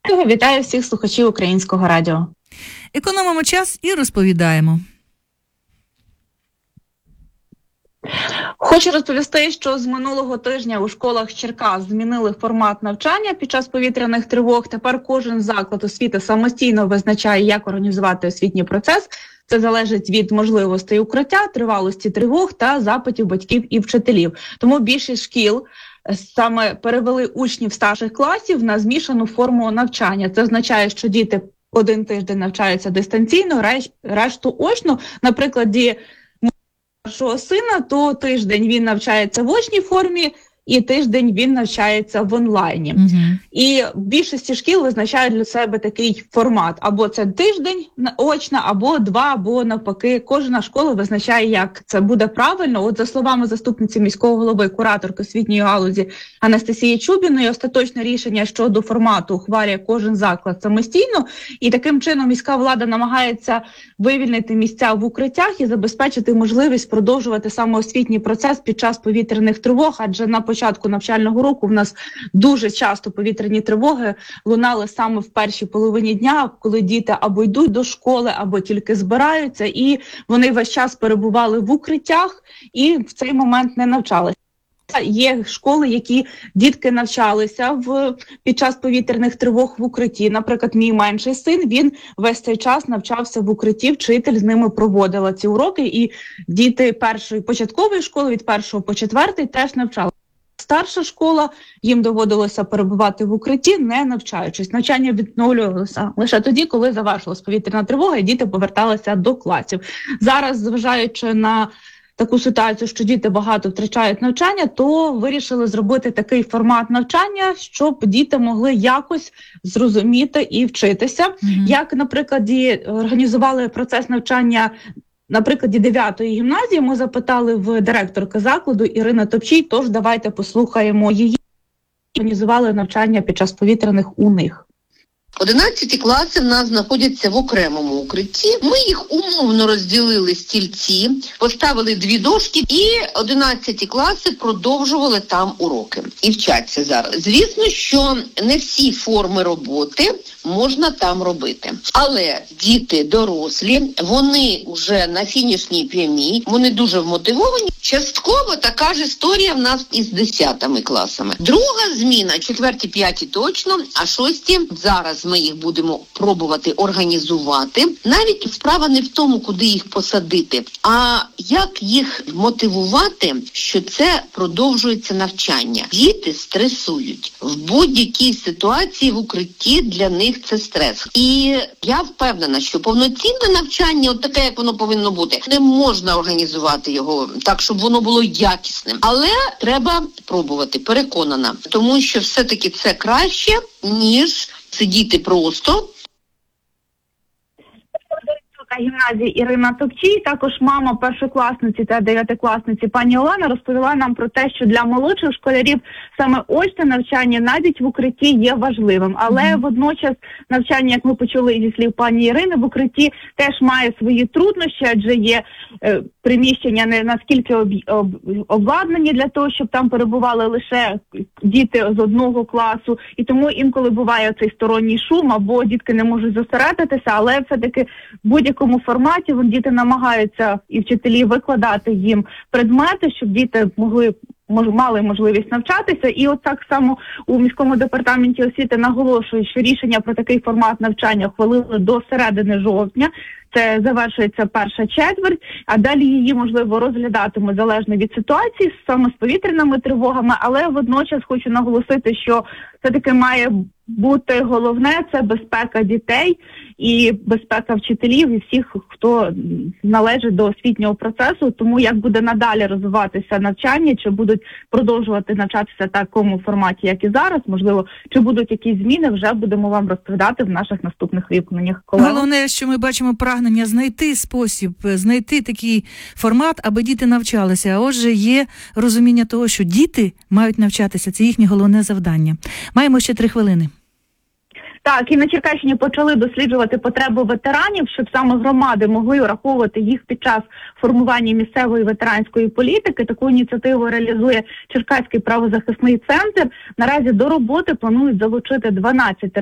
Вітаю всіх слухачів Українського радіо. Економимо час і розповідаємо. Хочу розповісти, що з минулого тижня у школах Черкас змінили формат навчання під час повітряних тривог. Тепер кожен заклад освіти самостійно визначає, як організувати освітній процес. Це залежить від можливостей укриття, тривалості тривог та запитів батьків і вчителів. Тому більшість шкіл саме перевели учнів старших класів на змішану форму навчання. Це означає, що діти один тиждень навчаються дистанційно, решту очно. На прикладі першого сина, то тиждень він навчається в очній формі, і тиждень він навчається в онлайні. І в більшості шкіл визначають для себе такий формат. Або це тиждень очна, або два, або навпаки. Кожна школа визначає, як це буде правильно. От за словами заступниці міського голови, кураторки освітньої галузі Анастасії Чубіної, остаточне рішення щодо формату ухвалює кожен заклад самостійно. І таким чином міська влада намагається вивільнити місця в укриттях і забезпечити можливість продовжувати саме освітній процес під час повітряних тривог, адже на початку навчального року в нас дуже часто повітряні тривоги лунали саме в першій половині дня, коли діти або йдуть до школи, або тільки збираються, і вони весь час перебували в укриттях і в цей момент не навчалися. Є школи, які дітки навчалися під час повітряних тривог в укритті. Наприклад, мій менший син, він весь цей час навчався в укритті, вчитель з ними проводила ці уроки, і діти першої початкової школи від 1 по 4 теж навчалися. Старша школа, їм доводилося перебувати в укритті, не навчаючись. Навчання відновлювалося лише тоді, коли завершилась повітряна тривога і діти поверталися до класів. Зараз, зважаючи на таку ситуацію, що діти багато втрачають навчання, то вирішили зробити такий формат навчання, щоб діти могли якось зрозуміти і вчитися. Як, наприклад, організували процес навчання на прикладі 9-ї гімназії, ми запитали в директорки закладу Ірини Топчій, тож давайте послухаємо її. Організували навчання під час повітряних у них. 11 класи в нас знаходяться в окремому укритті. Ми їх умовно розділили стільці, поставили 2 дошки, і 11 класи продовжували там уроки. І вчаться зараз. Звісно, що не всі форми роботи можна там робити. Але діти дорослі, вони вже на фінішній прямій, вони дуже вмотивовані. Частково така ж історія в нас із 10 класами. Друга зміна, 4-5 точно, а 6 зараз ми їх будемо пробувати організувати. Навіть справа не в тому, куди їх посадити, а як їх мотивувати, що це продовжується навчання. Діти стресують. В будь-якій ситуації в укритті для них це стрес. І я впевнена, що повноцінне навчання, от таке, як воно повинно бути, не можна організувати його так, щоб воно було якісним. Але треба пробувати, переконана. Тому що все-таки це краще, ніж сидіти просто. Гімназії Ірина Топчій, також мама першокласниці та 9-класниці пані Олена розповіла нам про те, що для молодших школярів саме очне навчання навіть в укритті є важливим. Але водночас навчання, як ми почули зі слів пані Ірини, в укритті теж має свої труднощі, адже є приміщення не наскільки обладнані для того, щоб там перебували лише діти з одного класу. І тому інколи буває цей сторонній шум, або дітки не можуть зосередитися, але все-таки в будь-якому форматі діти намагаються і вчителі викладати їм предмети, щоб діти мали можливість навчатися. І от так само у міському департаменті освіти наголошують, що рішення про такий формат навчання ухвалили до середини жовтня. Це завершується перша четверть, а далі її, можливо, розглядатимуть залежно від ситуації, саме з повітряними тривогами, але водночас хочу наголосити, що все-таки має бути головне – це безпека дітей і безпека вчителів і всіх, хто належить до освітнього процесу. Тому як буде надалі розвиватися навчання, чи будуть продовжувати навчатися в такому форматі, як і зараз, можливо, чи будуть якісь зміни, вже будемо вам розповідати в наших наступних випусках. Головне, що ми бачимо прагнення знайти спосіб, знайти такий формат, аби діти навчалися. А отже, є розуміння того, що діти мають навчатися, це їхнє головне завдання. Маємо ще 3 хвилини. Так, і на Черкащині почали досліджувати потребу ветеранів, щоб саме громади могли враховувати їх під час формування місцевої ветеранської політики. Таку ініціативу реалізує Черкаський правозахисний центр. Наразі до роботи планують залучити 12